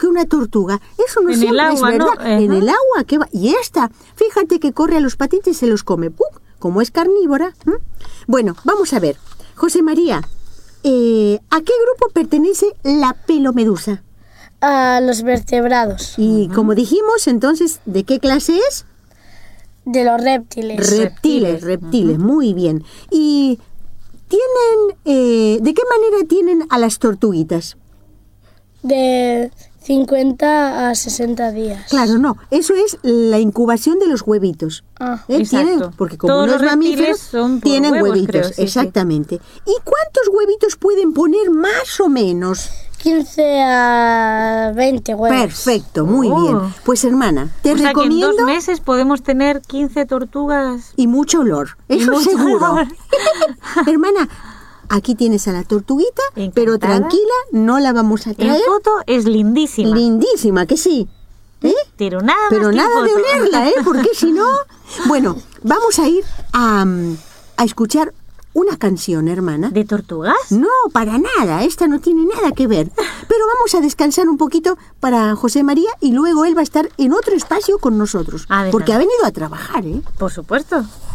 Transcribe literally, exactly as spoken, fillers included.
que una tortuga. Eso no En siempre el agua, es verdad. ¿no? En Ajá. el agua, ¿qué va? Y esta, fíjate que corre a los patitos y se los come. ¡Pum! Como es carnívora. ¿m? Bueno, vamos a ver. José María, eh, ¿a qué grupo pertenece la pelomedusa? A los vertebrados. Y como dijimos, entonces, ¿de qué clase es? De los reptiles. Reptiles, reptiles, muy bien. ¿Y tienen, eh, de qué manera tienen a las tortuguitas? De cincuenta a sesenta días. Claro, no, eso es la incubación de los huevitos. Ah, ¿Eh? exacto. Tienen, porque como Todos no los es mamífero, reptiles son por tienen huevos, huevitos, creo, sí, sí. exactamente. ¿Y cuántos huevitos pueden poner más o menos? quince a veinte huevos. Perfecto, muy Oh. bien. Pues hermana, te O sea que en recomiendo... dos meses podemos tener quince tortugas. Y mucho olor, Y eso mucho seguro. olor. Hermana, aquí tienes a la tortuguita, Encantada. pero tranquila, no la vamos a En traer. foto es lindísima. Lindísima, que sí. ¿Eh? Pero nada Pero más que en nada de foto. olerla, ¿eh? Porque si no... Bueno, vamos a ir a, a escuchar una canción, hermana. ¿De tortugas? No, para nada, esta no tiene nada que ver. Pero vamos a descansar un poquito para José María y luego él va a estar en otro espacio con nosotros. Adelante. Porque ha venido a trabajar, ¿eh? Por supuesto.